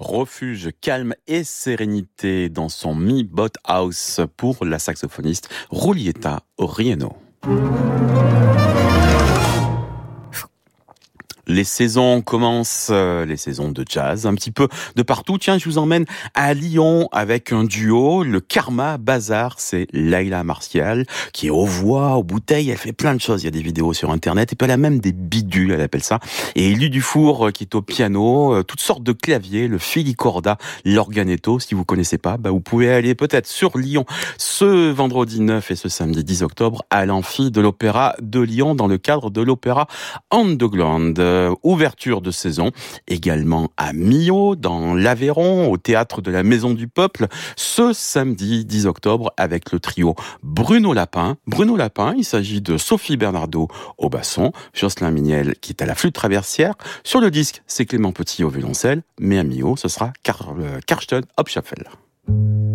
Refuge, calme et sérénité dans son Mi Boat House pour la saxophoniste Julieta Orieno. Les saisons commencent, les saisons de jazz, un petit peu de partout. Tiens, je vous emmène à Lyon avec un duo, le Karma Bazar. C'est Laila Martial qui est aux voix, aux bouteilles. Elle fait plein de choses. Il y a des vidéos sur Internet. Et puis elle a même des bidules, elle appelle ça. Et Élu Dufour qui est au piano, toutes sortes de claviers, le filicorda, l'organetto. Si vous connaissez pas, vous pouvez aller peut-être sur Lyon ce vendredi 9 et ce samedi 10 octobre à l'Amphi de l'Opéra de Lyon dans le cadre de l'Opéra Underground. Ouverture de saison également à Millau, dans l'Aveyron, au théâtre de la Maison du Peuple, ce samedi 10 octobre avec le trio Bruno Lapin. Bruno Lapin, il s'agit de Sophie Bernardo au basson, Jocelyn Mignel qui est à la flûte traversière. Sur le disque, c'est Clément Petit au violoncelle, mais à Millau, ce sera Karsten Hopschaffel.